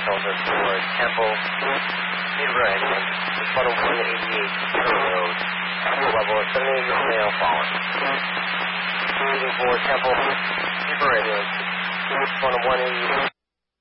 Delta for Temple, Neighbor ambulance, respond to 188 Turtle Road, Temple level, 78 male fallen. Leaving for Temple, Neighbor ambulance, respond to 188.